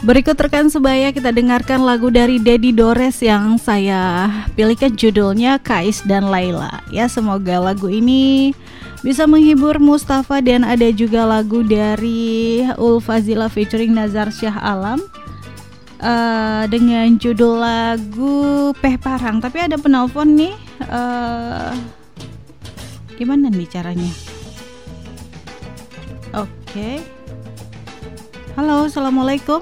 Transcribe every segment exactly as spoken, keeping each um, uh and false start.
Berikut rekan sebaya kita dengarkan lagu dari Dedi Dores yang saya pilihkan judulnya Kais dan Laila. Ya, semoga lagu ini bisa menghibur Mustafa, dan ada juga lagu dari Ulfazila featuring Nazar Syah Alam uh, dengan judul lagu Peh Parang. Tapi ada penelpon nih. Uh, gimana nih caranya? Oke. Okay. Halo, assalamualaikum.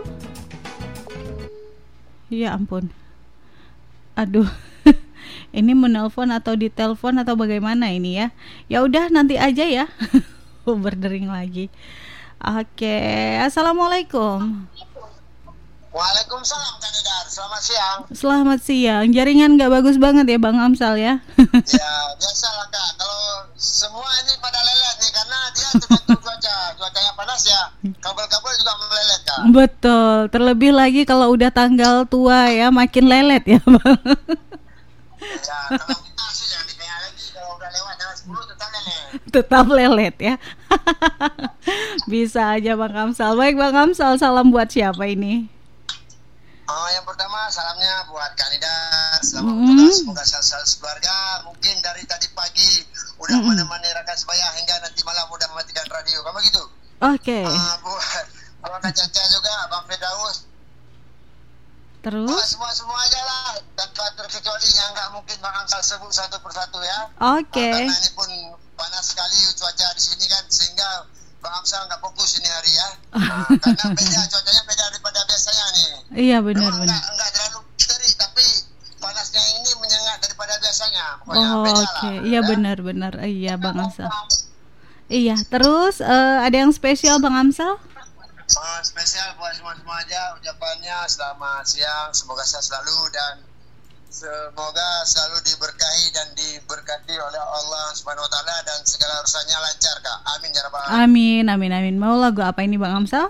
Ya ampun. Aduh. Ini menelpon atau ditelepon atau bagaimana ini ya? Ya udah nanti aja ya. Berdering lagi. Oke, assalamualaikum. Waalaikumsalam Kang Idar. Selamat siang. Selamat siang. Jaringan nggak bagus banget ya Bang Amsal ya? Ya biasalah Kak. Kalau semua ini pada lelet nih karena dia tergantung cuaca. Cuacanya panas ya. Kabel-kabel juga melelet Kak. Betul. Terlebih lagi kalau udah tanggal tua ya, makin lelet ya Bang. Ya, kalau kita sih jangan ditanya lagi. Kalau udah lewat tanggal sepuluh tetap lelet. Tetap lelet ya. Bisa aja Bang Amsal. Baik Bang Amsal, salam buat siapa ini? Oh, yang pertama salamnya buat Kang Idar. Selamat mm. bertugas, semoga sehat keluarga. Mungkin dari tadi pagi udah mm. menemani rekan sebaya hingga nanti malam udah mematikan radio. Kamu gitu? Oke. Okay. Uh, buat buat Kak Caca juga, Bang Firdaus. Terus? Oh, semua-semua aja lah, tanpa terkecuali yang nggak mungkin Bang Amsal sebut satu persatu ya. Oke. Okay. Uh, karena ini pun panas sekali cuaca di sini kan, sehingga Bang Amsal nggak fokus ini hari ya. Uh, karena beda, cuacanya beda daripada biasanya nih. Iya benar benar. Nggak, nggak terlalu terik, tapi panasnya ini menyengat daripada biasanya. Pokoknya oh beda oke, okay. lah. Iya ya? benar benar. Iya Bang Amsal. Iya, terus uh, ada yang spesial Bang Amsal? Oh, spesial buat semua-semua aja ucapannya selamat siang, semoga sehat selalu dan semoga selalu diberkahi dan diberkati oleh Allah Subhanahu wa taala dan segala urusannya lancar Kak. Amin ya rabbal alamin. Amin amin amin. Mau lagu apa ini Bang Amsal?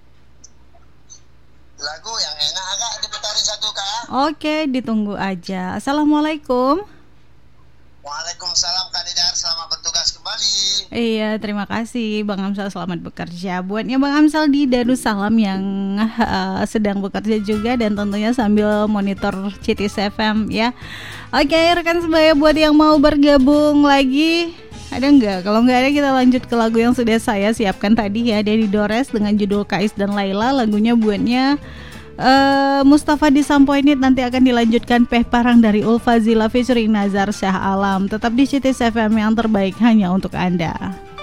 Lagu yang enak agak diputarin satu Kak. Oke, ditunggu aja. Assalamualaikum. Waalaikumsalam Kak Idar, selamat bertugas kembali. Iya, terima kasih Bang Amsal, selamat bekerja. Buatnya Bang Amsal di Darussalam yang uh, sedang bekerja juga dan tentunya sambil monitor C T S F M ya. Oke, rekan sebaya buat yang mau bergabung lagi, ada nggak? Kalau nggak ada kita lanjut ke lagu yang sudah saya siapkan tadi ya, Dedi Dores dengan judul Kais dan Laila. Lagunya buatnya Uh, Mustafa di Sampoinit, nanti akan dilanjutkan Peh Parang dari Ulfazila featuring Nazar Syah Alam. Tetap di C T S F M yang terbaik hanya untuk Anda.